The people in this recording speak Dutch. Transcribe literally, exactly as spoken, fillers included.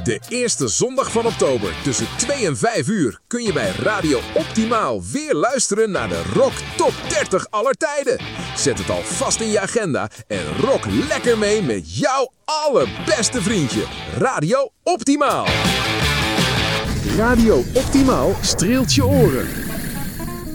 De eerste zondag van oktober tussen twee en vijf uur kun je bij Radio Optimaal weer luisteren naar de Rock Top dertig aller tijden. Zet het al vast in je agenda en rock lekker mee met jouw allerbeste vriendje, Radio Optimaal. Radio Optimaal streelt je oren.